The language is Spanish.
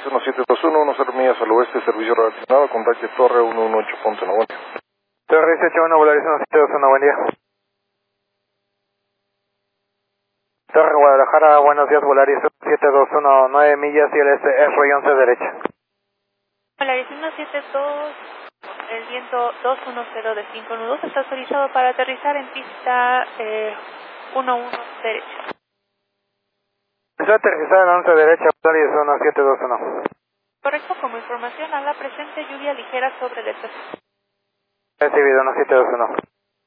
1721, 10 millas al oeste, servicio relacionado, contacte Torre 118.1, buen día. Torre 181, Volaris 1721, buen día. Torre Guadalajara, buenos días, Volaris 721, 9 millas y el S-RI 11 derecha. Volaris 172, el viento 210 de 5 nudos, está autorizado para aterrizar en pista 11 derecha. Está aterrizada en 11 derecha, Volaris 1721. Correcto, como información a la presente lluvia ligera sobre el estación. Recibido 1721.